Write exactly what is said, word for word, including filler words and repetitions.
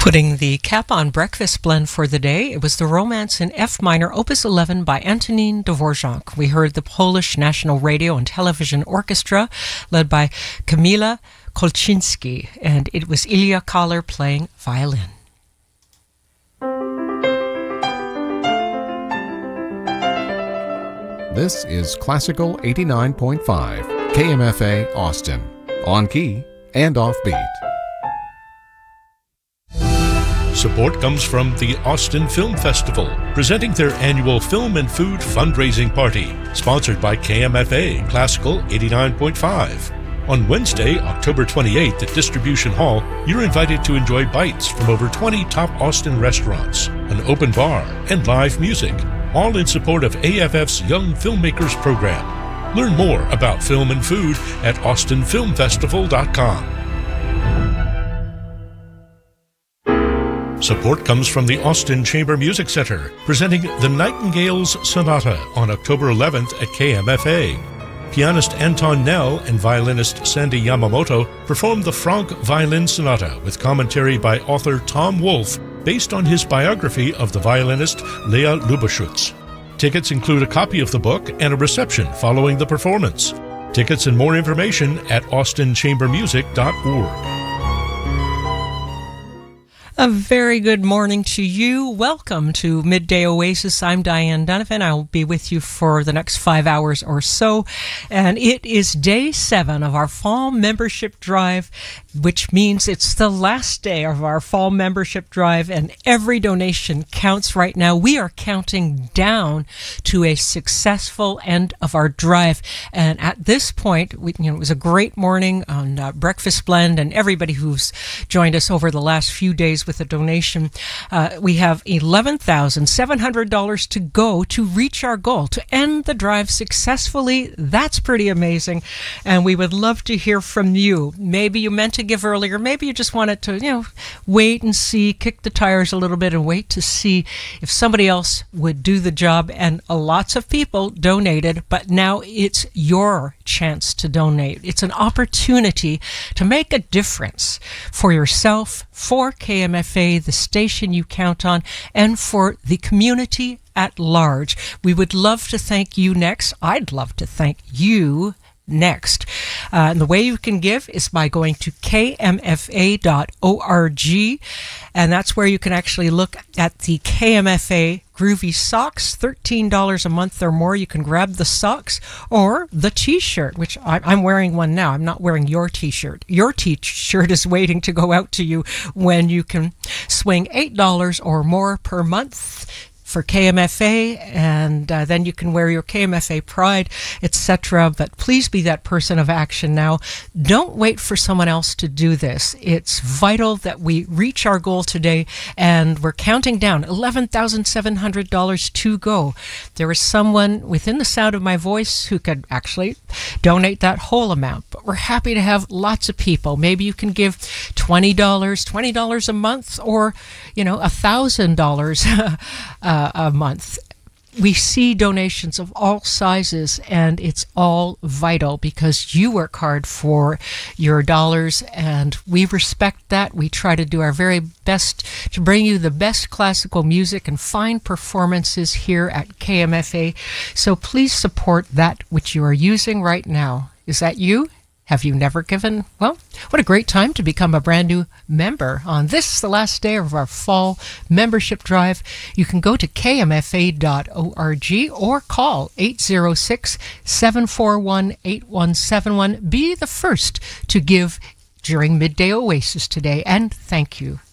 Putting the cap on Breakfast Blend for the day, it was the Romance in F minor, Opus eleven by Antonin Dvorak. We heard the Polish National Radio and Television Orchestra, led by Kamila Kolczynski, and it was Ilya Kahler playing violin. This is Classical eighty-nine point five, K M F A Austin, on key and offbeat. Support comes from the Austin Film Festival, presenting their annual Film and Food fundraising party, sponsored by K M F A Classical eighty-nine point five. On Wednesday, October twenty-eighth at Distribution Hall, you're invited to enjoy bites from over twenty top Austin restaurants, an open bar, and live music, all in support of A F F's Young Filmmakers Program. Learn more about film and food at austin film festival dot com. Support comes from the Austin Chamber Music Center, presenting the Nightingales Sonata on October eleventh at K M F A. Pianist Anton Nell and violinist Sandy Yamamoto performed the Franck Violin Sonata with commentary by author Tom Wolfe, based on his biography of the violinist Leah Luboschutz. Tickets include a copy of the book and a reception following the performance. Tickets and more information at austin chamber music dot org. A very good morning to you. Welcome to Midday Oasis. I'm Diane Donovan. I'll be with you for the next five hours or so. And it is day seven of our fall membership drive, which means it's the last day of our fall membership drive, and every donation counts right now. We are counting down to a successful end of our drive. And at this point, we, you know, it was a great morning on uh, Breakfast Blend, and everybody who's joined us over the last few days with a donation. Uh, we have eleven thousand seven hundred dollars to go to reach our goal, to end the drive successfully. That's pretty amazing. And we would love to hear from you. Maybe you meant to give earlier. Maybe you just wanted to, you know, wait and see, kick the tires a little bit and wait to see if somebody else would do the job. And uh, lots of people donated, but now it's your chance to donate. It's an opportunity to make a difference for yourself, for K M F A, the station you count on, and for the community at large. We would love to thank you next. I'd love to thank you next. Uh, and the way you can give is by going to k m f a dot org, and that's where you can actually look at the K M F A Groovy Socks, thirteen dollars a month or more. You can grab the socks or the t-shirt, which I, I'm wearing one now. I'm not wearing your t-shirt. Your t-shirt is waiting to go out to you when you can swing eight dollars or more per month for K M F A, and uh, then you can wear your K M F A pride, et cetera. But please be that person of action now. Don't wait for someone else to do this. It's vital that we reach our goal today, and we're counting down eleven thousand seven hundred dollars to go. There is someone within the sound of my voice who could actually donate that whole amount, but we're happy to have lots of people. Maybe you can give twenty dollars, twenty dollars a month, or, you know, one thousand dollars uh, a month. We see donations of all sizes, and it's all vital because you work hard for your dollars, and we respect that. We try to do our very best to bring you the best classical music and fine performances here at K M F A. So please support that which you are using right now. Is that you? Have you never given? Well, what a great time to become a brand new member. On this, the last day of our fall membership drive, you can go to k m f a dot org or call eight zero six, seven four one, eight one seven one. Be the first to give during Midday Oasis today, and thank you.